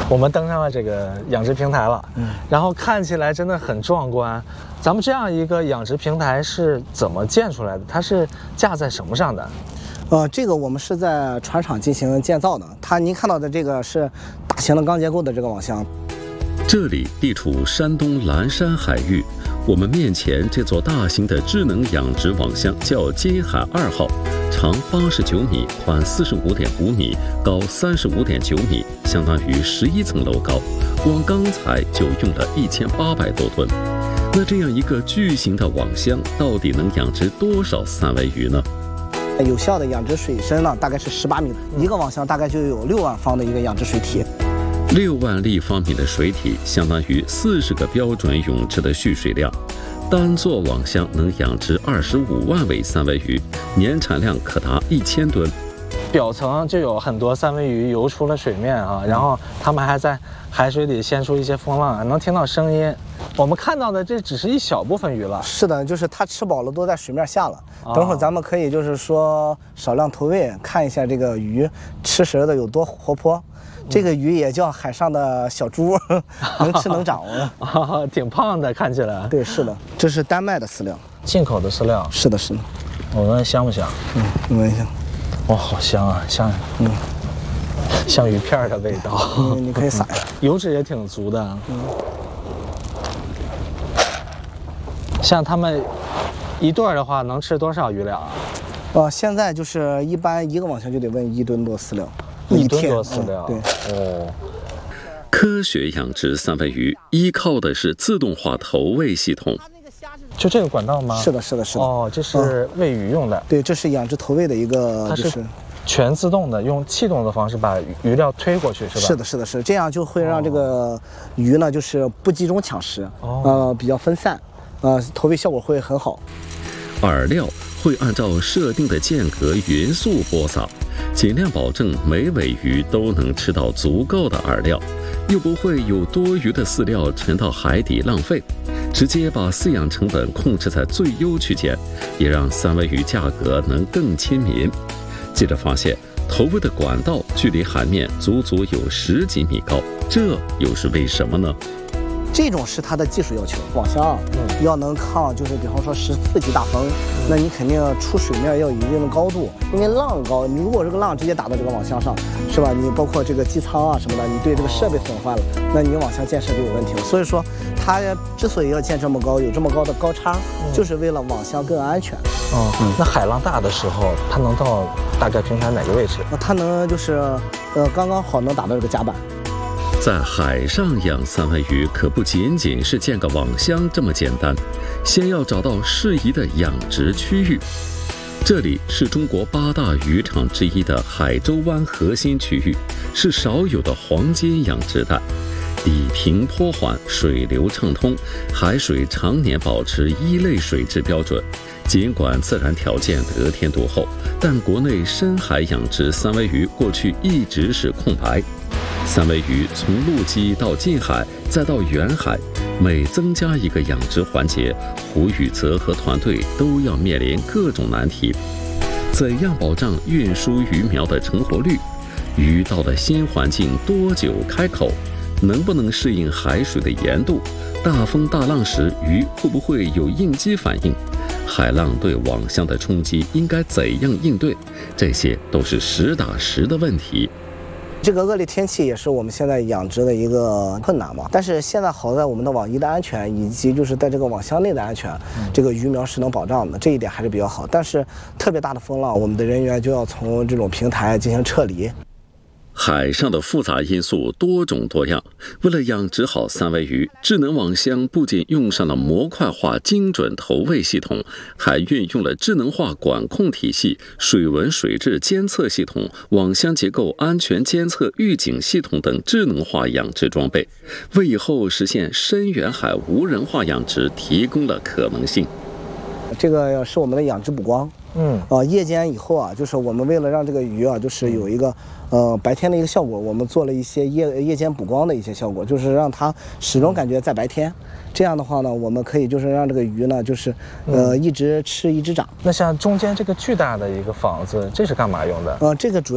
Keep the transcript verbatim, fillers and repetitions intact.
我们登上了这个养殖平台了，嗯，然后看起来真的很壮观。咱们这样一个养殖平台是怎么建出来的？它是架在什么上的？ 呃，这个我们是在船厂进行建造的。它您看到的这个是大型的钢结构的这个网箱。 这里地处山东蓝山海域，我们面前这座大型的智能养殖网箱叫金海二号，长八十九米，宽四十五点五米，高三十五点九米，相当于十一层楼高。光钢材就用了一千八百多吨。那这样一个巨型的网箱，到底能养殖多少三文鱼呢？ 有效的养殖水深呢，大概是十八米，一个网箱大概就有六万方的一个养殖水体。 六万立方米的水体相当于四十个标准泳池的蓄水量，单座网箱能养殖二十五万尾三文鱼，年产量可达一千吨。 表层就有很多三文鱼游出了水面啊，然后它们还在海水里掀出一些风浪，能听到声音。我们看到的这只是一小部分鱼了。 是的，就是它吃饱了都在水面下了。哦、等会儿咱们可以就是说少量投喂，看一下这个鱼吃食的有多活泼。这个鱼也叫海上的小猪，能吃能长啊，挺胖的，看起来。 对，是的，这是丹麦的饲料， 进口的饲料。 是的，是的。 我闻香不香？ 嗯，你闻一下。 哇，好香啊，像嗯，像鱼片的味道。 嗯，你可以撒一下。 油脂也挺足的。嗯。像他们一对的话，能吃多少鱼粮啊？ 呃，现在就是一般一个网箱就得喂一吨多饲料。 一吨多饲料， 嗯、 对哦。 科学养殖三文鱼依靠的是自动化投喂系统。 就这个管道吗？ 是的，是的，是的。 哦，这是喂鱼用的。 嗯、对，这是养殖投喂的一个，就是、 它是全自动的，用气动的方式把鱼料推过去，是吧？ 是的，是的，是的，这样就会让这个鱼呢，就是不集中抢食，哦、呃，比较分散，呃，投喂效果会很好。 饵料会按照设定的间隔匀速播撒，尽量保证每尾鱼都能吃到足够的饵料，又不会有多余的饲料沉到海底浪费，直接把饲养成本控制在最优区间，也让三文鱼价格能更亲民。记者发现，投喂的管道距离海面足足有十几米高，这又是为什么呢？ 这种是它的技术要求，网箱嗯要能抗，就是比方说十四级大风，嗯、那你肯定出水面要有一定的高度，因为浪高，你如果这个浪直接打到这个网箱上，是吧？你包括这个机舱啊什么的，你对这个设备损坏了，那你网箱建设就有问题了。所以说，它之所以要建这么高，有这么高的高差，嗯、就是为了网箱更安全。 哦，嗯、那海浪大的时候，它能到大概平台哪个位置？ 那它能就是，呃，刚刚好能打到这个甲板。 在海上养三文鱼可不仅仅是建个网箱这么简单，先要找到适宜的养殖区域。这里是中国八大渔场之一的海州湾核心区域，是少有的黄金养殖带。地平坡缓，水流畅通，海水常年保持一类水质标准。尽管自然条件得天独厚，但国内深海养殖三文鱼过去一直是空白。三文鱼从陆基到近海再到远海，每增加一个养殖环节，胡宇泽和团队都要面临各种难题。怎样保障运输鱼苗的成活率？鱼到了新环境多久开口？能不能适应海水的盐度？大风大浪时鱼会不会有应激反应？海浪对网箱的冲击应该怎样应对？这些都是实打实的问题。 这个恶劣天气也是我们现在养殖的一个困难嘛，但是现在好在我们的网衣的安全以及就是在这个网箱内的安全，嗯、这个鱼苗是能保障的，这一点还是比较好。但是特别大的风浪，我们的人员就要从这种平台进行撤离。 海上的复杂因素多种多样，为了养殖好三文鱼，智能网箱不仅用上了模块化精准投喂系统，还运用了智能化管控体系、水文水质监测系统、网箱结构安全监测预警系统等智能化养殖装备，为以后实现深远海无人化养殖提供了可能性。 这个是我们的养殖补光。嗯，啊，夜间以后啊，就是我们为了让这个鱼啊，就是有一个呃白天的一个效果，我们做了一些夜夜间补光的一些效果，就是让它始终感觉在白天。这样的话呢，我们可以就是让这个鱼呢，就是呃一直吃一直长。 那像中间这个巨大的一个房子，这是干嘛用的？ 呃，这个主要。